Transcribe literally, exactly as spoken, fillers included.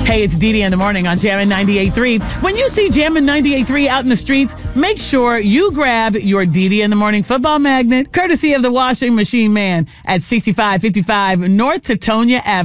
Hey, it's Dee Dee in the morning on Jammin' ninety-eight point three. When you see Jammin' ninety-eight point three out in the streets, make sure you grab your Dee Dee in the morning football magnet, courtesy of the washing machine man at sixty-five fifty-five North Tetonia Avenue.